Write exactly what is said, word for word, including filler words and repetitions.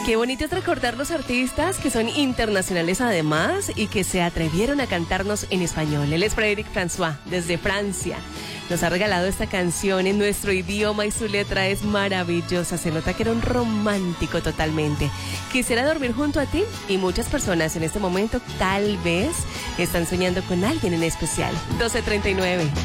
Qué bonito es recordar los artistas que son internacionales además y que se atrevieron a cantarnos en español. Él es Frédéric François, desde Francia. Nos ha regalado esta canción en nuestro idioma y su letra es maravillosa. Se nota que era un romántico totalmente. Quisiera dormir junto a ti y muchas personas en este momento tal vez están soñando con alguien en especial. doce treinta y nueve.